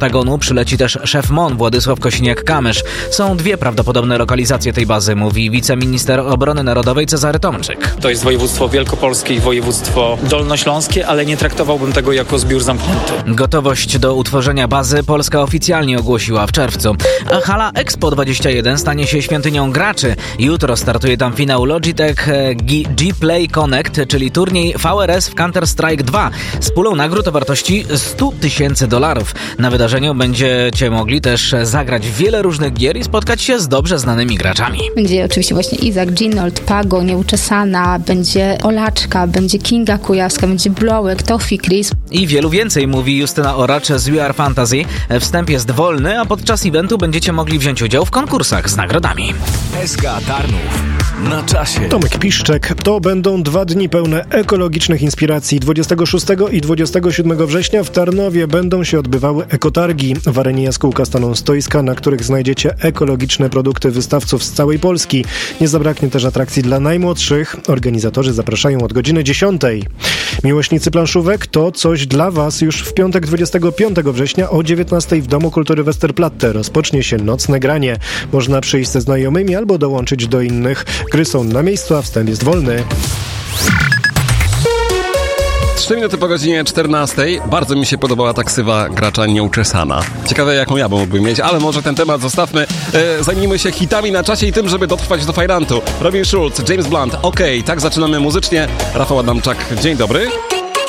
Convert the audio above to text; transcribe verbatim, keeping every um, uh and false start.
Pentagonu przyleci też szef M O N Władysław Kosiniak-Kamysz. Są dwie prawdopodobne lokalizacje tej bazy, mówi wiceminister obrony narodowej Cezary Tomczyk. To jest województwo wielkopolskie i województwo dolnośląskie, ale nie traktowałbym tego jako zbiór zamknięty. Gotowość do utworzenia bazy Polska oficjalnie ogłosiła w czerwcu. A hala Expo dwadzieścia jeden stanie się świątynią graczy. Jutro startuje tam finał Logitech G-Play Connect, czyli turniej V R S w Counter-Strike dwa z pulą nagród o wartości sto tysięcy dolarów. Na wydarzeniu będziecie mogli też zagrać w wiele różnych gier i spotkać się z dobrze znanymi graczami. Będzie oczywiście właśnie Izak, Ginold, Pago, Nieuczesana, będzie Olaczka, będzie Kinga Kujawska, będzie Blowek, Tofi, Chris. I wielu więcej, mówi Justyna Oracz z We Are Fantasy. Wstęp jest wolny, a podczas eventu będziecie mogli wziąć udział w konkursach z nagrodami. S K Tarnów. Na czasie. Tomek Piszczek. To będą dwa dni pełne ekologicznych inspiracji. dwudziestego szóstego i dwudziestego siódmego września w Tarnowie będą się odbywały ekotargi. W arenie Jaskółka staną stoiska, na których znajdziecie ekologiczne produkty wystawców z całej Polski. Nie zabraknie też atrakcji dla najmłodszych. Organizatorzy zapraszają od godziny dziesiątej. Miłośnicy planszówek, to coś dla Was. Już w piątek dwudziestego piątego września o dziewiętnastej w Domu Kultury Westerplatte rozpocznie się nocne granie. Można przyjść ze znajomymi albo dołączyć do innych. Gry są na miejscu, a wstęp jest wolny. Trzy minuty po godzinie czternastej. Bardzo mi się podobała ta ksywa gracza Nieuczesana. Ciekawe, jaką ja mógłbym mieć, ale może ten temat zostawmy. E, zajmijmy się hitami na czasie i tym, żeby dotrwać do fajrantu. Robin Schulz, James Blunt. Okej, okay, tak zaczynamy muzycznie. Rafał Adamczak, dzień dobry.